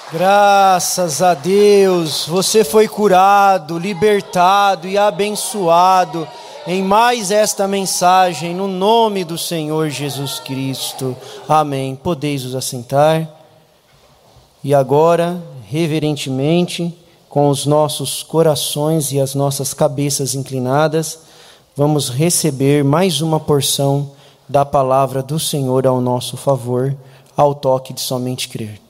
Graças a Deus, você foi curado, libertado e abençoado em mais esta mensagem, no nome do Senhor Jesus Cristo. Amém. Podeis vos assentar. E agora, reverentemente, com os nossos corações e as nossas cabeças inclinadas, vamos receber mais uma porção da palavra do Senhor ao nosso favor, ao toque de somente crer.